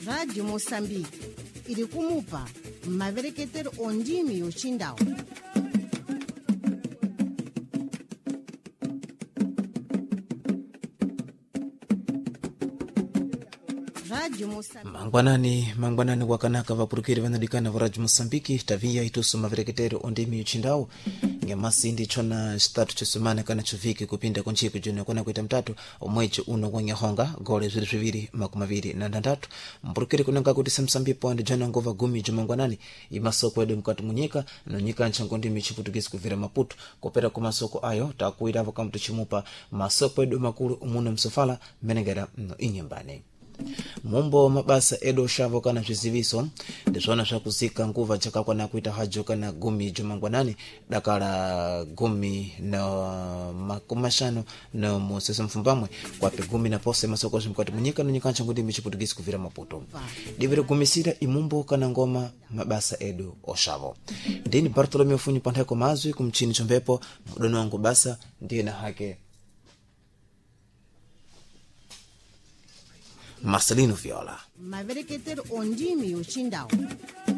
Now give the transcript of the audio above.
Rádio Moçambique iri kumupa mavereketero ondimi yochindao. mangwanani wakanaka vapurukiri vanadikana va Rádio Moçambique taviya itusu mavereketero ondimi yochindao ngemasi ndichona chitatu chisumane kana chuviki kupinda kunchiku juni kuna kuita mtatu omwechi uno kwenye honga gole zviri makumaviri na ndandatu mpurukiri kunanga kuti semsambipo andi jana ngova gumi jumangwanani imasoko edu mkati munyika nonyika nchango ndimi chiputukisi kuvira Maputo kopera ku masoko ayo takuiravo kamutu chimupa masoko edu makulu umuna msofala menengera inyembane mumbo mabasa edo shavo kana zviziviso ndizvona zvakuzika nguva chakakwana kuita hajo kana gumi jumangwanani dakala gumi na makumashano na musese mfumbamwe kwape gumi na pose masoko zvimkwati munyika nonyika nchango ndimi chiputukisi kuvira Maputo divire gumisira imumbo kana ngoma mabasa edo oshavo ndini Bartolomeo Funyi pantheko mazwi kumchini chombepo mudono wangu basa ndiye na hake Marcelino Viola. Mavereketero ondimi yochindao.